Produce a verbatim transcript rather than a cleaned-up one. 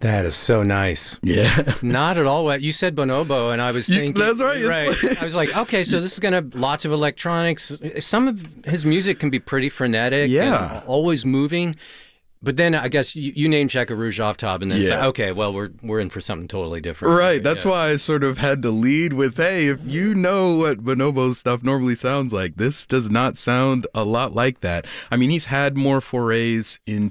That is so nice. Yeah. Not at all. You said bonobo, and I was You- thinking... that's right, it's Right. like- I was like, okay, so this is going to have lots of electronics. Some of his music can be pretty frenetic Yeah. and always moving. But then I guess you, you name check a Rouge off top, and then Yeah. say, okay, well, we're we're in for something totally different. Right. That's Yeah. why I sort of had to lead with, hey, if you know what Bonobo's stuff normally sounds like, this does not sound a lot like that. I mean, he's had more forays into